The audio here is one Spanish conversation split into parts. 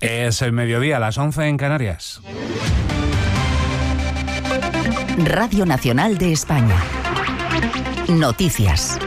Es el mediodía, las 11 en Canarias. Radio Nacional de España. Noticias.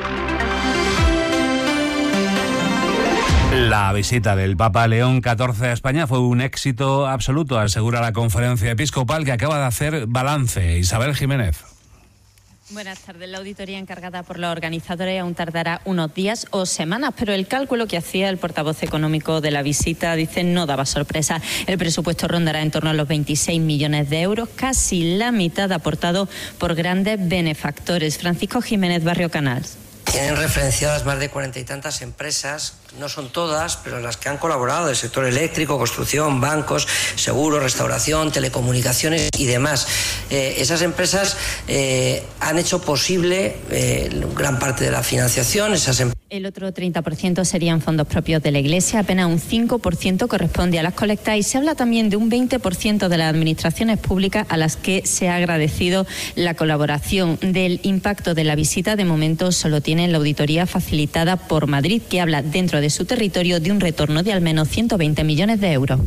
La visita del Papa León XIV a España fue un éxito absoluto, asegura la Conferencia Episcopal, que acaba de hacer balance. Isabel Jiménez. Buenas tardes. La auditoría encargada por los organizadores aún tardará unos días o semanas, pero el cálculo que hacía el portavoz económico de la visita, dice, no daba sorpresa. El presupuesto rondará en torno a los 26 millones de euros, casi la mitad aportado por grandes benefactores. Francisco Jiménez, Barrio Canals. Tienen referenciadas más de 40 y tantas empresas, no son todas, pero las que han colaborado del sector eléctrico, construcción, bancos, seguros, restauración, telecomunicaciones y demás. Esas empresas han hecho posible gran parte de la financiación. El otro 30% serían fondos propios de la Iglesia, apenas un 5% corresponde a las colectas y se habla también de un 20% de las administraciones públicas a las que se ha agradecido la colaboración. Del impacto de la visita, de momento solo tiene la auditoría facilitada por Madrid, que habla dentro de su territorio de un retorno de al menos 120 millones de euros.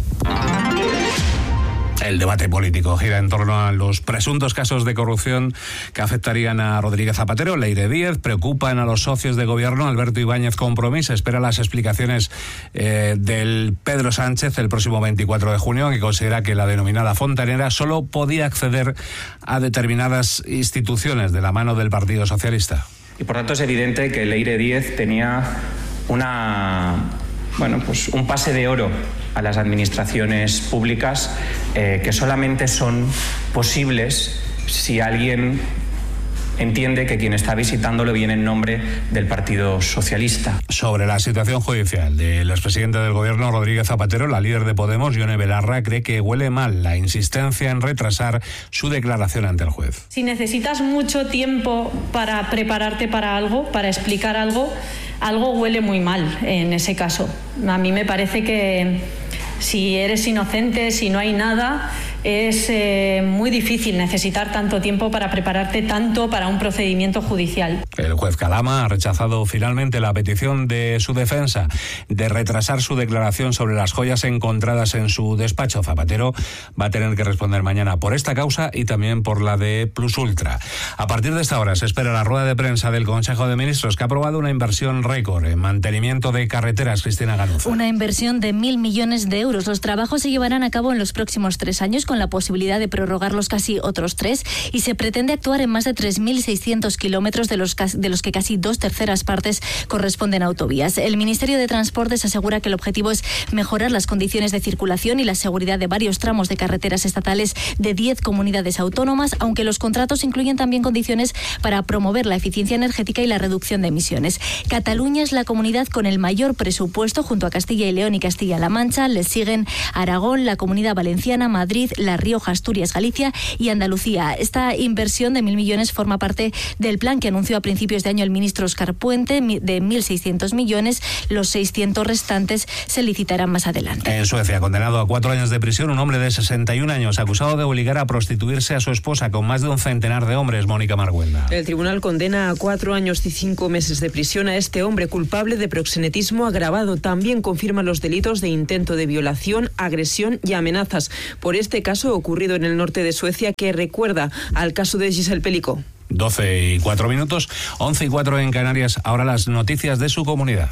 El debate político gira en torno a los presuntos casos de corrupción que afectarían a Rodríguez Zapatero, Leire Díez. Preocupan a los socios de gobierno. Alberto Ibáñez Compromís espera las explicaciones del Pedro Sánchez el próximo 24 de junio, que considera que la denominada fontanera solo podía acceder a determinadas instituciones de la mano del Partido Socialista. Y por tanto es evidente que Leire Díez tenía un pase de oro a las administraciones públicas que solamente son posibles si alguien entiende que quien está visitándolo viene en nombre del Partido Socialista. Sobre la situación judicial del expresidente del Gobierno, Rodríguez Zapatero, la líder de Podemos, Ione Belarra, cree que huele mal la insistencia en retrasar su declaración ante el juez. Si necesitas mucho tiempo para prepararte para algo, para explicar algo huele muy mal en ese caso. A mí me parece que si eres inocente, si no hay nada, es muy difícil necesitar tanto tiempo para prepararte tanto para un procedimiento judicial. El juez Calama ha rechazado finalmente la petición de su defensa de retrasar su declaración sobre las joyas encontradas en su despacho. Zapatero va a tener que responder mañana por esta causa y también por la de Plus Ultra. A partir de esta hora se espera la rueda de prensa del Consejo de Ministros, que ha aprobado una inversión récord en mantenimiento de carreteras. Cristina Ganuza. Una inversión de 1.000 millones de euros. Los trabajos se llevarán a cabo en los próximos 3 años, con la posibilidad de prorrogarlos casi otros 3, y se pretende actuar en más de 3.600 kilómetros, de los que casi 2/3 partes corresponden a autovías. El Ministerio de Transportes asegura que el objetivo es mejorar las condiciones de circulación y la seguridad de varios tramos de carreteras estatales de 10 comunidades autónomas, aunque los contratos incluyen también condiciones para promover la eficiencia energética y la reducción de emisiones. Cataluña es la comunidad con el mayor presupuesto, junto a Castilla y León y Castilla-La Mancha. Les siguen Aragón, la Comunidad Valenciana, Madrid, La Rioja, Asturias, Galicia y Andalucía. Esta inversión de 1.000 millones forma parte del plan que anunció a principios de año el ministro Óscar Puente, de 1.600 millones. Los 600 restantes se licitarán más adelante. En Suecia, condenado a 4 años de prisión, un hombre de 61 años acusado de obligar a prostituirse a su esposa con más de un centenar de hombres. Mónica Marguenda. El tribunal condena a 4 años y 5 meses de prisión a este hombre culpable de proxenetismo agravado. También confirma los delitos de intento de violación, agresión y amenazas. Por este caso ocurrido en el norte de Suecia, que recuerda al caso de Giselle Pelicó. 12:04, 11:04 en Canarias. Ahora las noticias de su comunidad.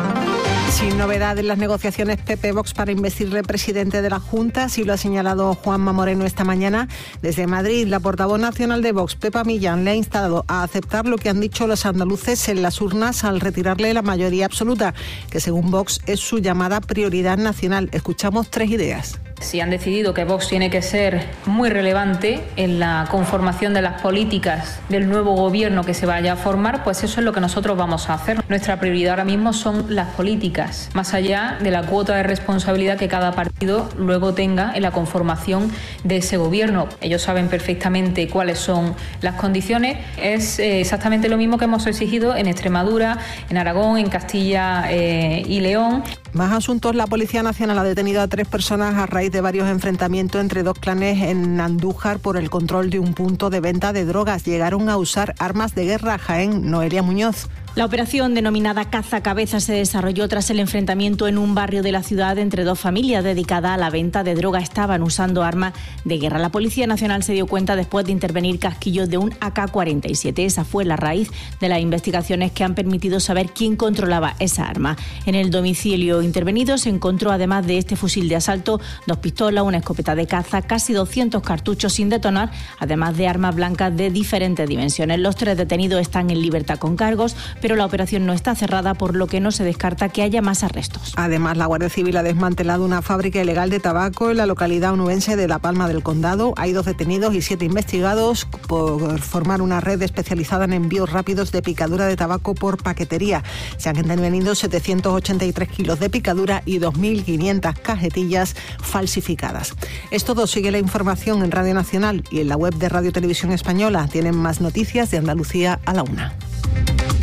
Sin novedad en las negociaciones PP-Vox para investirle presidente de la Junta, así lo ha señalado Juanma Moreno esta mañana. Desde Madrid, la portavoz nacional de Vox, Pepa Millán, le ha instado a aceptar lo que han dicho los andaluces en las urnas al retirarle la mayoría absoluta, que según Vox es su llamada prioridad nacional. Escuchamos 3 ideas. Si han decidido que Vox tiene que ser muy relevante en la conformación de las políticas del nuevo gobierno que se vaya a formar, pues eso es lo que nosotros vamos a hacer. Nuestra prioridad ahora mismo son las políticas, más allá de la cuota de responsabilidad que cada partido luego tenga en la conformación de ese gobierno. Ellos saben perfectamente cuáles son las condiciones. Es exactamente lo mismo que hemos exigido en Extremadura, en Aragón, en Castilla y León. Más asuntos. La Policía Nacional ha detenido a 3 personas a raíz de varios enfrentamientos entre 2 clanes en Andújar por el control de un punto de venta de drogas. Llegaron a usar armas de guerra. Jaén, Noelia Muñoz. La operación denominada Cazacabezas se desarrolló tras el enfrentamiento en un barrio de la ciudad entre dos familias dedicadas a la venta de droga. Estaban usando armas de guerra. La Policía Nacional se dio cuenta después de intervenir casquillos de un AK-47. Esa fue la raíz de las investigaciones que han permitido saber quién controlaba esa arma. En el domicilio intervenido se encontró, además de este fusil de asalto, 2 pistolas, una escopeta de caza, casi 200 cartuchos sin detonar, además de armas blancas de diferentes dimensiones. Los 3 detenidos están en libertad con cargos, pero la operación no está cerrada, por lo que no se descarta que haya más arrestos. Además, la Guardia Civil ha desmantelado una fábrica ilegal de tabaco en la localidad onubense de La Palma del Condado. Hay 2 detenidos y 7 investigados por formar una red especializada en envíos rápidos de picadura de tabaco por paquetería. Se han intervenido 783 kilos de picadura y 2.500 cajetillas falsificadas. Es todo. Sigue la información en Radio Nacional y en la web de Radio Televisión Española. Tienen más noticias de Andalucía a la 1.